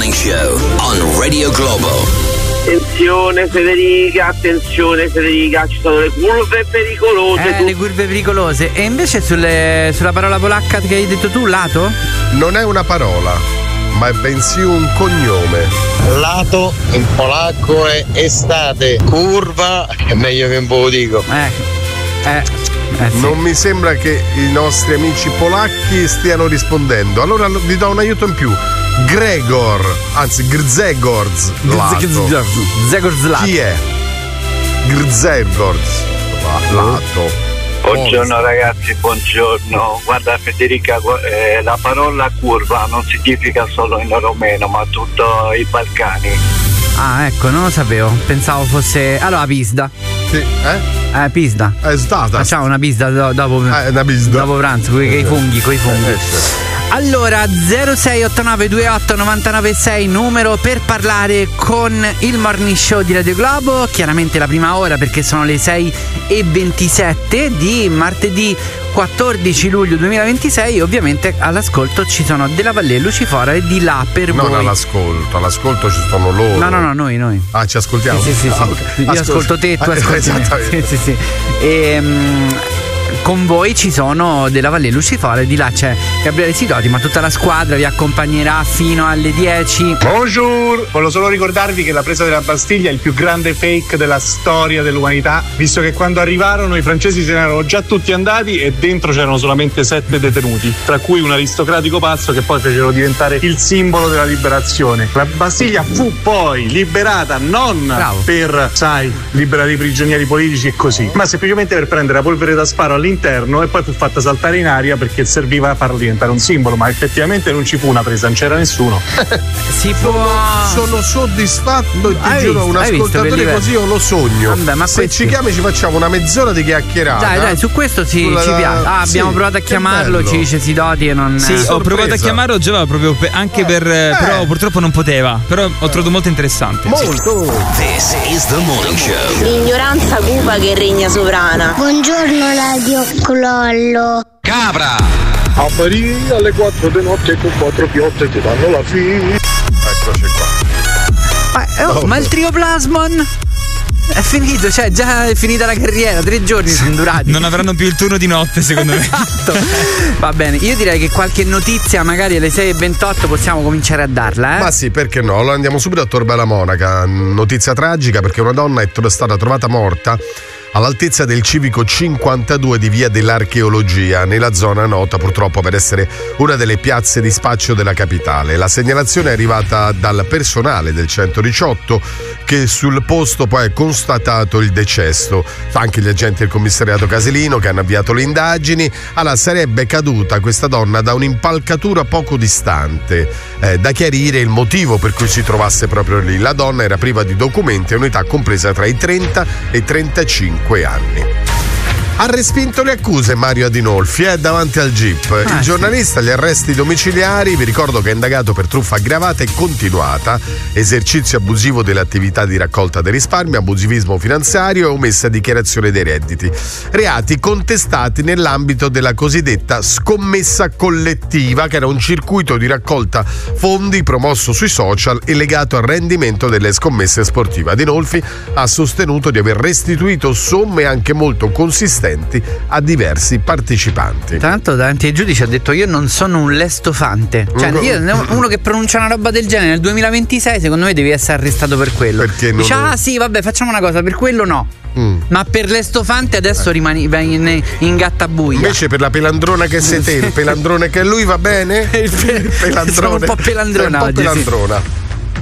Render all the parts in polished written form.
Morning Show on Radio Globo. Attenzione Federica, ci sono le curve pericolose. Le curve pericolose. E invece sulla parola polacca che hai detto tu, lato? Non è una parola, ma è bensì un cognome. Lato in polacco è estate, curva è meglio che un po' lo dico. Sì. Non mi sembra che i nostri amici polacchi stiano rispondendo. Allora vi do un aiuto in più. Grzegorz lato. Chi è? Grzegorz lato. Buongiorno ragazzi, buongiorno. Guarda Federica, la parola curva non significa solo in romeno, ma tutti i Balcani. Ah, ecco, non lo sapevo. Pensavo fosse. Allora, pizda. Sì, pizda. È stata. Facciamo una pizda dopo. Una pizda. Dopo pranzo, con i funghi. Allora 0689289996 numero per parlare con il Morning Show di Radio Globo. Chiaramente la prima ora, perché sono le 6:27 di martedì 14 luglio 2026. Ovviamente all'ascolto ci sono Della Valle, Lucifora e Di là per voi. Non all'ascolto ci sono loro. No, noi. Ah, ci ascoltiamo? Sì. Okay. Io ascolto te, tu ascolti me. Sì. Con voi ci sono Della Valle, Lucifora, e di là c'è Gabriele Sidoti, ma tutta la squadra vi accompagnerà fino alle 10. Bonjour! Volevo solo ricordarvi che la presa della Bastiglia è il più grande fake della storia dell'umanità, visto che quando arrivarono i francesi se ne erano già tutti andati e dentro c'erano solamente 7 detenuti, tra cui un aristocratico pazzo che poi fecero diventare il simbolo della liberazione. La Bastiglia fu poi liberata non per, liberare i prigionieri politici e così, ma semplicemente per prendere la polvere da sparo all'interno, e poi fu fatta saltare in aria perché serviva a farlo diventare un simbolo, ma effettivamente non ci fu una presa, non c'era nessuno. Sono soddisfatto e ti giuro, un ascoltatore così io lo sogno. Vabbè, ma se ci chiami ci facciamo una mezz'ora di chiacchierata. Dai, su questo ci piace. Abbiamo provato a chiamarlo, ci dice Sidoti e non. Sì, ho provato a chiamarlo già proprio anche però purtroppo non poteva. Però ho trovato molto interessante. Molto. This is the Morning Show. L'ignoranza cupa che regna sovrana. Buongiorno Radio Clollo. Capra. A Maria alle 4 di notte con 4 piotte ti danno la fine. Eccoci qua. Ma il trioplasmon è finito, cioè già è finita la carriera, 3 giorni sono durati. Non avranno più il turno di notte, secondo me. Esatto. Va bene, io direi che qualche notizia magari alle 6:28 possiamo cominciare a darla, Ma sì, perché no? Allora andiamo subito a Torbella Monaca. Notizia tragica, perché una donna è stata trovata morta all'altezza del civico 52 di Via dell'Archeologia, nella zona nota purtroppo per essere una delle piazze di spaccio della capitale. La segnalazione è arrivata dal personale del 118, che sul posto poi ha constatato il decesso. Anche gli agenti del commissariato caselino che hanno avviato le indagini. Allora, sarebbe caduta questa donna da un'impalcatura poco distante. Da chiarire il motivo per cui si trovasse proprio lì. La donna era priva di documenti e un'età compresa tra i 30 e i 35 anni. Ha respinto le accuse Mario Adinolfi davanti al GIP. Il giornalista, gli arresti domiciliari, vi ricordo che è indagato per truffa aggravata e continuata, esercizio abusivo delle attività di raccolta dei risparmi, abusivismo finanziario e omessa dichiarazione dei redditi. Reati contestati nell'ambito della cosiddetta scommessa collettiva, che era un circuito di raccolta fondi promosso sui social e legato al rendimento delle scommesse sportive. Adinolfi ha sostenuto di aver restituito somme anche molto consistenti a diversi partecipanti. Tra l'altro davanti ai giudici ha detto: io non sono un lestofante. Cioè uno che pronuncia una roba del genere nel 2026 secondo me devi essere arrestato per quello. Perché dice sì vabbè facciamo una cosa, per quello no. Ma per l'estofante adesso rimani in gattabuia. Invece per la pelandrona che sei te, il pelandrone che è lui va bene? Il pelandrone. Sono un po' pelandrona oggi, pelandrona.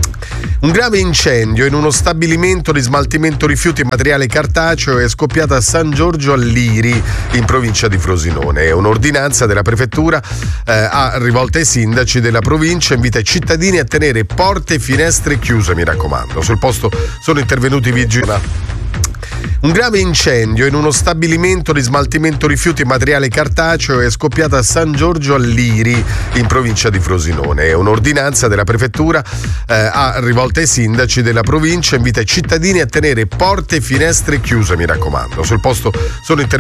Un grave incendio in uno stabilimento di smaltimento rifiuti e materiale cartaceo è scoppiato a San Giorgio all'Iri, in provincia di Frosinone. Un'ordinanza della prefettura ha rivolta ai sindaci della provincia, invita i cittadini a tenere porte e finestre chiuse, mi raccomando. Sul posto sono intervenuti i vigili. Un grave incendio in uno stabilimento di smaltimento rifiuti e materiale cartaceo è scoppiato a San Giorgio all'Iri, in provincia di Frosinone. Un'ordinanza della prefettura ha rivolta ai sindaci della provincia, invita i cittadini a tenere porte e finestre chiuse, mi raccomando. Sul posto sono intervenuti